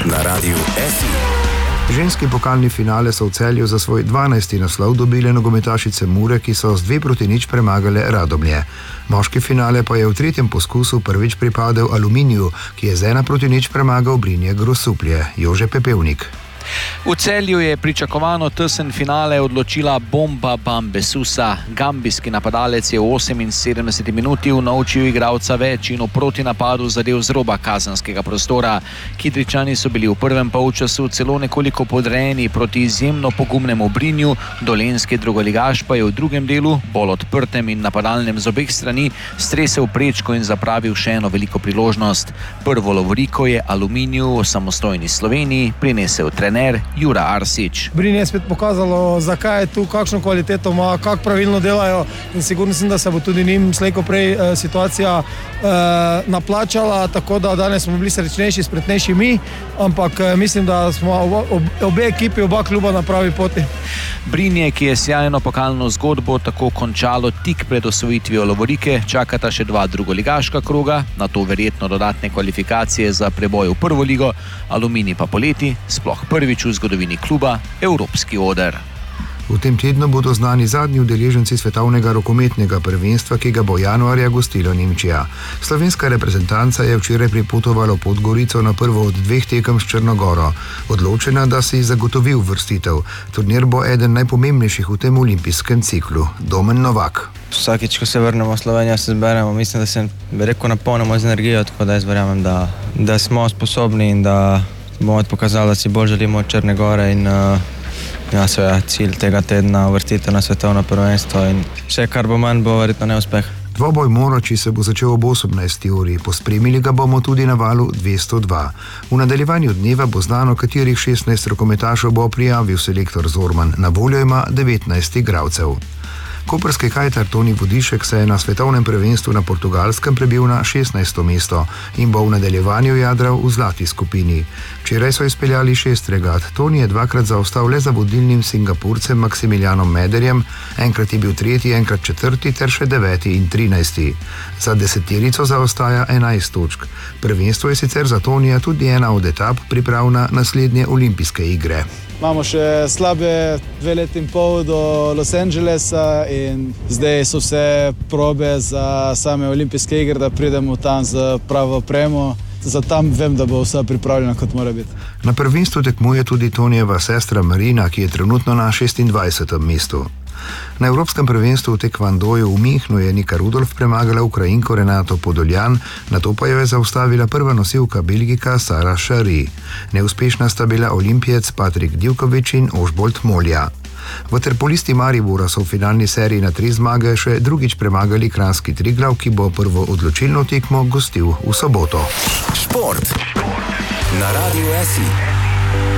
na Radiu SI. Ženski pokalni finale so v Celju za svoj 12. naslov dobile nogometašice Mure, ki so z 2-0 premagale Radomlje. Moški finale pa je v tretjem poskusu prvič pripadel Aluminiju, ki je z 1-0 premagal Brinje Grosuplje. Jože Pepevnik. V Celju je pričakovano tesen finale odločila bomba Bambesusa. Gambijski napadalec je v 78 minuti unovčil igralca več in v protinapadu zadel z roba kazenskega prostora. Kidričani so bili v prvem polčasu celo nekoliko podrejeni proti izjemno pogumnemu Brinju, dolenjski drugoligaš pa je v drugem delu, bolj odprtem in napadalnem z obeh strani, stresel prečko in zapravil še eno veliko priložnost. Prvo lovoriko je Aluminiju v samostojni Sloveniji prinesel trener Jura Arsič. Brinje je spet pokazalo, zakaj je tu, kakšno kvaliteto ima, kako pravilno delajo in sigurno sem, da se bo tudi njim slejko prej situacija naplačala, tako da danes smo bili srečnejši, spretnejši mi, ampak mislim, da smo obe ekipi, oba kluba na pravi poti. Brinje, ki je sjajno pokalno zgodbo tako končalo tik pred osvojitvijo lovorike, čakata še 2 drugoligaška kroga, nato verjetno dodatne kvalifikacije za preboj v prvo ligo, Aluminij pa poleti, sploh prvič v zgodovini kluba, evropski oder. V tem tednu bodo znani zadnji udeleženci svetovnega rokometnega prvenstva, ki ga bo januarja gostila Nemčija. Slovenska reprezentanca je včeraj pripotovala v Podgorico na prvo od 2 tekem s Črno-Goro. Odločena, da si zagotovi uvrstitev. Turnir bo eden najpomembnejših v tem olimpijskem ciklu. Domen Novak. Vsakič, ko se vrnemo v Slovenijo, se zberemo. Mislim, da se napolnimo z energijo, tako da jaz verjamem, da smo sposobni in da bomo pokazali, da si bolj želimo od Črne Gore in seveda cilj tega tedna uvrstitev na svetovno prvenstvo in vse, kar bo manj, bo verjetno neuspeh. Dvoboj Moroči se bo začel ob 18. uri, pospremili ga bomo tudi na valu 202. V nadaljevanju dneva bo znano, katerih 16 rokometašev bo prijavil selektor Zorman. Na voljo ima 19 igralcev. Koprski kajtar Toni Vodišek se je na svetovnem prvenstvu na Portugalskem prebil na 16. mesto in bo v nadaljevanju jadral v zlati skupini. Včeraj so izpeljali 6 regat. Toni je 2-krat zaostal le za vodilnim Singapurcem Maksimilijanom Mederjem, enkrat je bil 3., enkrat 4. ter še 9. in 13. Za deseterico zaostaja 11 točk. Prvenstvo je sicer za Tonija tudi ena od etap priprav na naslednje olimpijske igre. Imamo še slabe 2 leti in pol do Los Angelesa in zdaj so vse probe za same olimpijske igre, da pridemo tam z pravo opremo. Za tam vem, da bo vse pripravljeno, kot mora biti. Na prvenstvu tekmuje tudi Tonijeva sestra Marina, ki je trenutno na 26. mestu. Na Evropskem prvenstvu v tekvandoju v Minhnu je Nika Rudolf premagala Ukrajinko Renato Podoljan, nato pa jo je zaustavila prva nosilka Belgika Sara Šari. Neuspešna sta bila olimpijec Patrik Divkovič in Ožbolt Molja. Vaterpolisti Maribora so v finalni seriji na 3 zmage še drugič premagali kranjski Triglav, ki bo prvo odločilno tekmo gostil v soboto. Šport na Radiu SI.